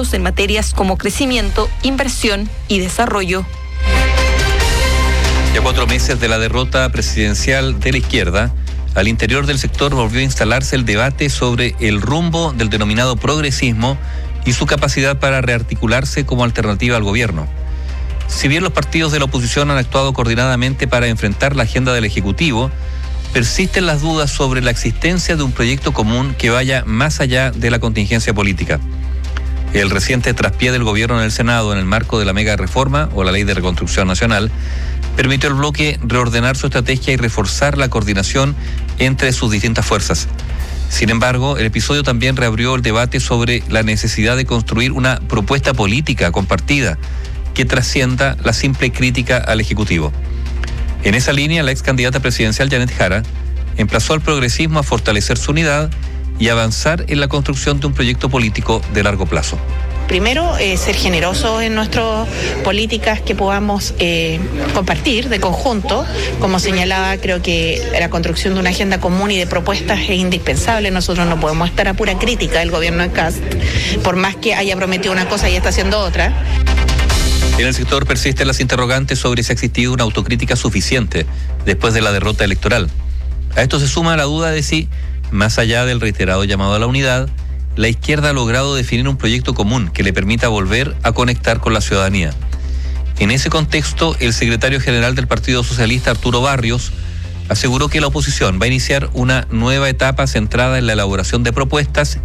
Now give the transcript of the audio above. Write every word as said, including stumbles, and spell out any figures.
en materias como crecimiento, inversión y desarrollo. Ya cuatro meses de la derrota presidencial de la izquierda, al interior del sector volvió a instalarse el debate sobre el rumbo del denominado progresismo y su capacidad para rearticularse como alternativa al gobierno. Si bien los partidos de la oposición han actuado coordinadamente para enfrentar la agenda del Ejecutivo, persisten las dudas sobre la existencia de un proyecto común que vaya más allá de la contingencia política. El reciente traspié del gobierno en el Senado en el marco de la mega reforma o la Ley de Reconstrucción Nacional permitió al bloque reordenar su estrategia y reforzar la coordinación entre sus distintas fuerzas. Sin embargo, el episodio también reabrió el debate sobre la necesidad de construir una propuesta política compartida que trascienda la simple crítica al Ejecutivo. En esa línea, la ex candidata presidencial Janet Jara emplazó al progresismo a fortalecer su unidad y avanzar en la construcción de un proyecto político de largo plazo. Primero, eh, ser generosos en nuestras políticas que podamos eh, compartir de conjunto. Como señalaba, creo que la construcción de una agenda común y de propuestas es indispensable. Nosotros no podemos estar a pura crítica del gobierno de Kast, por más que haya prometido una cosa y está haciendo otra. En el sector persisten las interrogantes sobre si ha existido una autocrítica suficiente después de la derrota electoral. A esto se suma la duda de si, más allá del reiterado llamado a la unidad, la izquierda ha logrado definir un proyecto común que le permita volver a conectar con la ciudadanía. En ese contexto, el secretario general del Partido Socialista, Arturo Barrios, aseguró que la oposición va a iniciar una nueva etapa centrada en la elaboración de propuestas